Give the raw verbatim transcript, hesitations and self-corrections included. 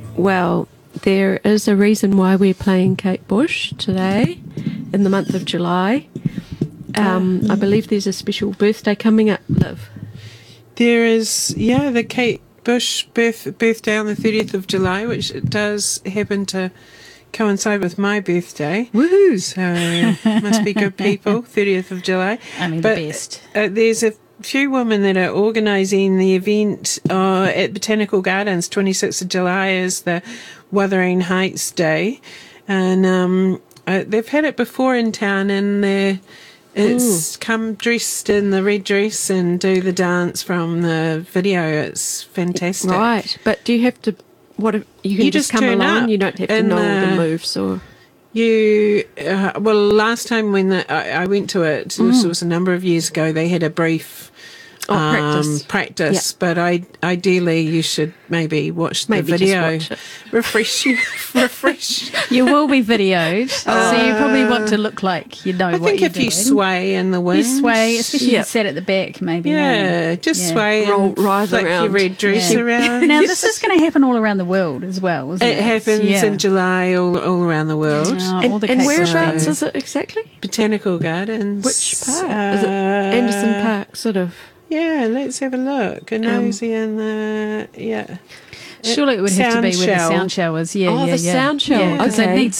Well, there is a reason why we're playing Kate Bush today in the month of July. Um, I believe there's a special birthday coming up, Liv. There is, yeah, the Kate Bush birth, birthday on the thirtieth of July, which does happen to coincide with my birthday. Woohoo! So must be good people, thirtieth of July. I mean, but, the best. Uh, there's a few women that are organising the event uh, at Botanical Gardens. twenty-sixth of July is the Wuthering Heights Day. And um, uh, they've had it before in town, and they're It's Ooh. come dressed in the red dress and do the dance from the video. It's fantastic. Right, but do you have to? What if you can You just, just come turn along? up You don't have to and, know all the uh, moves, or You uh, well, last time when the, I, I went to it, mm. this was a number of years ago. They had a brief oh, um, practice. practice, yep. but I ideally you should maybe watch the maybe video, just watch it. refresh you, refresh. You will be videoed, Uh, so you probably want to look like you know I what think you're if doing. you sway in the wind, You sway, especially Yep. if you sit at the back, maybe. yeah, just Yeah. sway Roll, and rise flick around. your red dress Yeah. around. Now, this is going to happen all around the world as well, isn't it? It happens yeah. in July all, all around the world. Oh, and, all the and Kate whereabouts Bush is it exactly? Botanical Gardens. Which part? Uh, is it Anderson Park, sort of? Yeah, let's have a look. A Um, nosy in the, yeah. Surely it would have to Sound be where the shell. sound show is. Yeah, Oh, yeah, the yeah. sound shell. Yeah, 'cause Okay. it needs